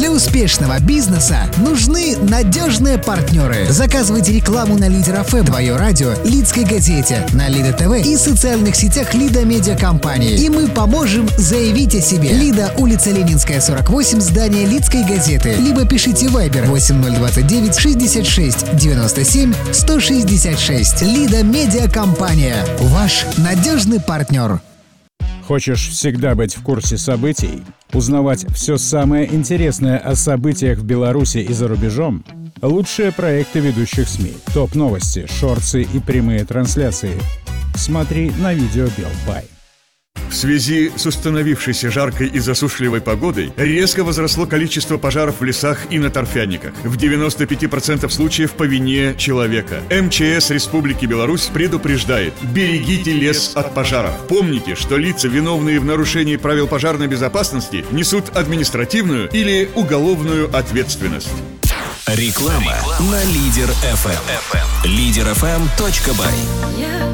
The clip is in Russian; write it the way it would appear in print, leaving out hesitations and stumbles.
Для успешного бизнеса нужны надежные партнеры. Заказывайте рекламу на Лидер ФМ, Твое радио, Лидской газете, на Лида ТВ и социальных сетях Лида Медиа Компании. И мы поможем заявить о себе. Лида, улица Ленинская, 48, здание Лидской газеты. Либо пишите в Viber 8029 66 97 166. Лида Медиа Компания. Ваш надежный партнер. Хочешь всегда быть в курсе событий? Узнавать все самое интересное о событиях в Беларуси и за рубежом? Лучшие проекты ведущих СМИ, топ-новости, шорты и прямые трансляции. Смотри на видео Белбай. В связи с установившейся жаркой и засушливой погодой резко возросло количество пожаров в лесах и на торфяниках. В 95% случаев по вине человека. МЧС Республики Беларусь предупреждает: берегите лес от пожаров. Помните, что лица, виновные в нарушении правил пожарной безопасности, несут административную или уголовную ответственность. Реклама на Лидер ФМ. Лидерфм.бай.